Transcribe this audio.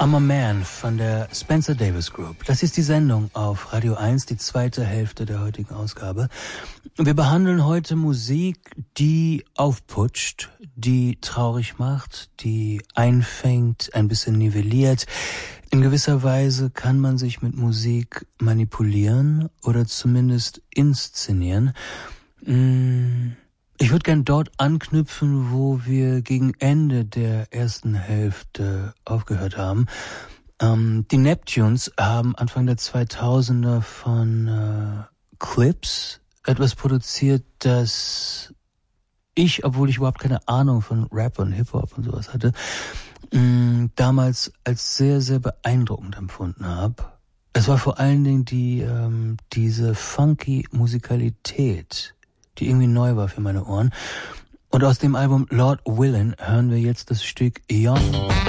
I'm a Man von der Spencer Davis Group. Das ist die Sendung auf Radio 1, die zweite Hälfte der heutigen Ausgabe. Wir behandeln heute Musik, die aufputscht, die traurig macht, die einfängt, ein bisschen nivelliert. In gewisser Weise kann man sich mit Musik manipulieren oder zumindest inszenieren. Ich würde gern dort anknüpfen, wo wir gegen Ende der ersten Hälfte aufgehört haben. Die Neptunes haben Anfang der 2000er von Clips etwas produziert, das ich, obwohl ich überhaupt keine Ahnung von Rap und Hip-Hop und sowas hatte, damals als sehr, sehr beeindruckend empfunden habe. Es war vor allen Dingen diese funky Musikalität, die irgendwie neu war für meine Ohren. Und aus dem Album Lord Willin hören wir jetzt das Stück Young.